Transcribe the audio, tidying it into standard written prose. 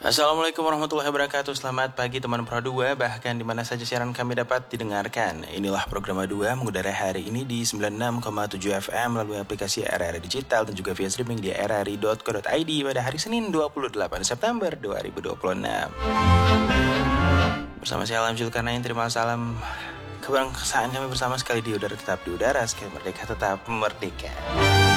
Assalamualaikum warahmatullahi wabarakatuh. Selamat pagi teman Pro 2, bahkan di mana saja siaran kami dapat didengarkan. Inilah program 2 mengudara hari ini di 96,7 FM melalui aplikasi RRI Digital dan juga via streaming di rri.co.id pada hari Senin 28 September 2026. Bersama saya Alam Zulkarnain, terima salam kebangsaan kami bersama sekali di udara tetap di udara, sekali merdeka tetap merdeka.